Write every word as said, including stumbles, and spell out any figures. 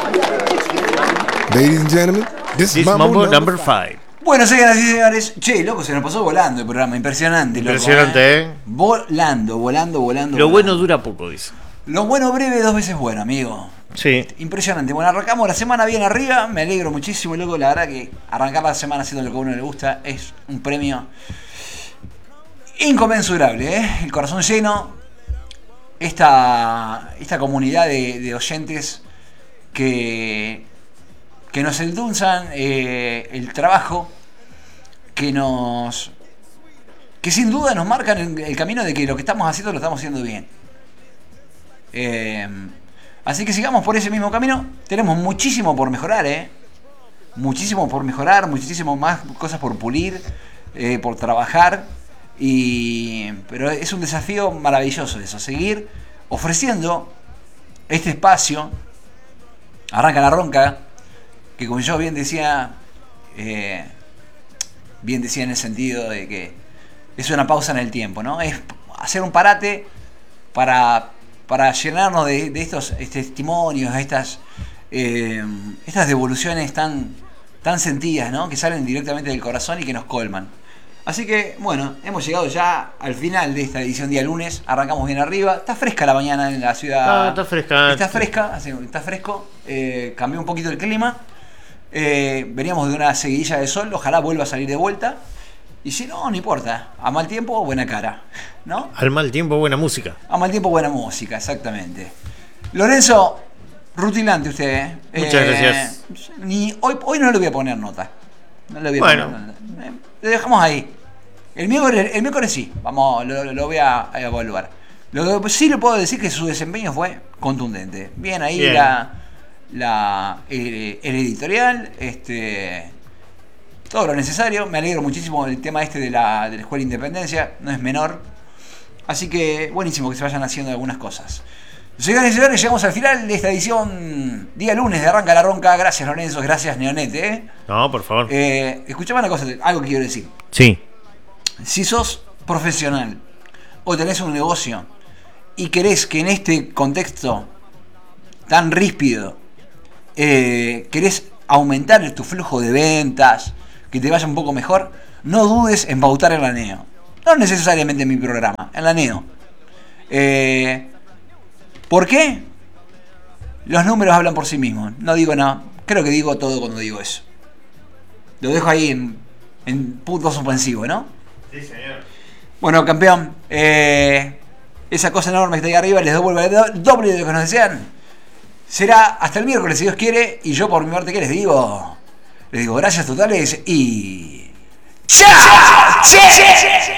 Ladies and gentlemen, this, This is Mambo, Mambo number number five. Bueno, señoras y señores, che, loco, se nos pasó volando el programa, impresionante, loco. Impresionante, ¿eh? Volando, volando, volando. Lo volando. bueno dura poco, dice. Lo bueno breve, dos veces bueno, amigo. Sí. Impresionante. Bueno, arrancamos la semana bien arriba, me alegro muchísimo, loco. La verdad que arrancar la semana haciendo lo que a uno le gusta es un premio inconmensurable, ¿eh? El corazón lleno. Esta, esta comunidad de, de oyentes que, que nos endulzan eh, el trabajo, que nos que sin duda nos marcan el, el camino de que lo que estamos haciendo lo estamos haciendo bien. Eh, así que sigamos por ese mismo camino. Tenemos muchísimo por mejorar, ¿eh? Muchísimo por mejorar, muchísimo más cosas por pulir, eh, por trabajar. Y, pero es un desafío maravilloso eso, seguir ofreciendo este espacio. Arranca la ronca, que como yo bien decía, eh, bien decía en el sentido de que es una pausa en el tiempo, ¿no? Es hacer un parate para, para llenarnos de, de estos testimonios, estas, eh, estas devoluciones tan, tan sentidas, ¿no? Que salen directamente del corazón y que nos colman. Así que, bueno, hemos llegado ya al final de esta edición día lunes. Arrancamos bien arriba. Está fresca la mañana en la ciudad. Ah, está fresca. Está fresca, así, está fresco. Eh, cambió un poquito el clima. Eh, veníamos de una seguidilla de sol. Ojalá vuelva a salir de vuelta. Y si no, no importa. A mal tiempo, buena cara, ¿no? Al mal tiempo, buena música. A mal tiempo, buena música, exactamente. Lorenzo, rutilante usted, ¿eh? Muchas eh, gracias. Ni, hoy, hoy no le voy a poner nota. No le voy a Bueno. poner nota. Eh, Lo dejamos ahí. El miércoles, el miércoles sí, vamos, lo, lo voy a, a evaluar. Lo que sí le puedo decir que su desempeño fue contundente. Bien ahí Bien. la, la el, el editorial, este, todo lo necesario. Me alegro muchísimo del tema este de la, de la Escuela Independencia, no es menor. Así que buenísimo que se vayan haciendo algunas cosas. Señores y señores, llegamos al final de esta edición día lunes de Arranca la Ronca. Gracias Lorenzo, gracias Neonete. ¿eh? No, por favor. Eh, escuchame una cosa, algo que quiero decir. Sí. Si sos profesional o tenés un negocio y querés que en este contexto tan ríspido eh, querés aumentar tu flujo de ventas, que te vaya un poco mejor, no dudes en pautar en la Neo. No necesariamente en mi programa, en la Neo. Eh, ¿Por qué? Los números hablan por sí mismos. No digo nada. Creo que digo todo cuando digo eso. Lo dejo ahí en, en punto suspensivo, ¿no? Sí, señor. Bueno, campeón, eh, esa cosa enorme que está ahí arriba, les devuelvo el doble de lo que nos desean. Será hasta el miércoles, si Dios quiere, y yo por mi parte, ¿qué les digo? Les digo gracias totales y... ¡Chao! ¡Che!